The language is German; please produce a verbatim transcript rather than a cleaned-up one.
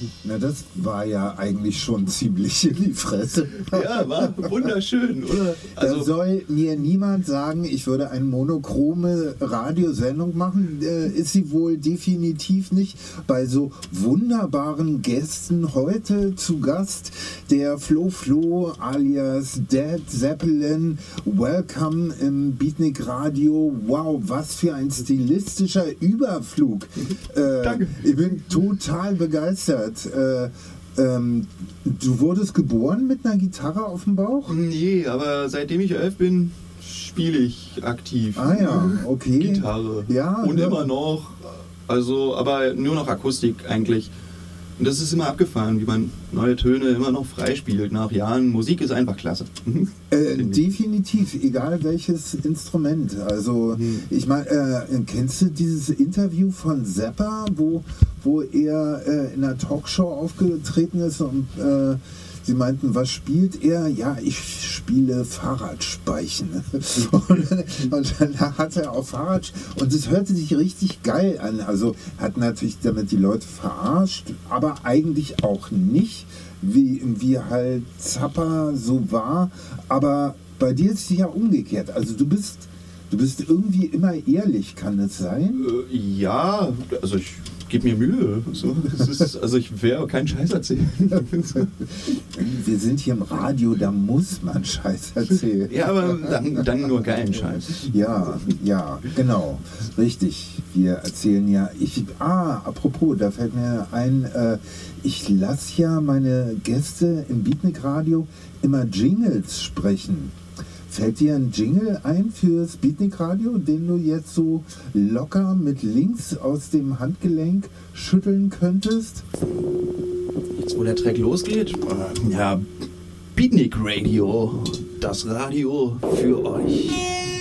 Na, das war ja eigentlich schon ziemlich in die Fresse. Ja, war wunderschön, oder? Also, da soll mir niemand sagen, ich würde eine monochrome Radiosendung machen. Äh, ist sie wohl definitiv nicht. Bei so wunderbaren Gästen heute zu Gast der Flo Flo alias Dead Zeppelin. Welcome im Beatnik Radio. Wow, was für ein stilistischer Überflug. Äh, Danke. Ich bin total begeistert. Äh, ähm, du wurdest geboren mit einer Gitarre auf dem Bauch? Nee, aber seitdem ich elf bin, spiele ich aktiv. Ah ja, okay. Gitarre. Ja, und ja. immer noch. Also, aber nur noch Akustik eigentlich. Und das ist immer abgefahren, wie man neue Töne immer noch freispielt nach Jahren. Musik ist einfach klasse. Äh, definitiv, egal welches Instrument. Also, hm. ich meine, äh, kennst du dieses Interview von Zappa, wo, wo er äh, in einer Talkshow aufgetreten ist und äh, sie meinten, was spielt er? Ja, ich spiele Fahrradspeichen. und, und dann hat er auch Fahrrad... Und das hörte sich richtig geil an. Also hat natürlich damit die Leute verarscht, aber eigentlich auch nicht, wie, wie halt Zappa so war. Aber bei dir ist es ja umgekehrt. Also du bist, du bist irgendwie immer ehrlich, kann es sein? Äh, ja, also ich... Gib mir Mühe. So, das ist, also ich werde keinen Scheiß erzählen. Wir sind hier im Radio, da muss man Scheiß erzählen. Ja, aber dann, dann nur geilen Scheiß. Ja, ja, genau. Richtig. Wir erzählen ja, ich, ah, apropos, da fällt mir ein, äh, ich lasse ja meine Gäste im Beatnik Radio immer Jingles sprechen. Fällt dir ein Jingle ein fürs Beatnik Radio, den du jetzt so locker mit links aus dem Handgelenk schütteln könntest? Jetzt, wo der Track losgeht, ja, Beatnik Radio, das Radio für euch.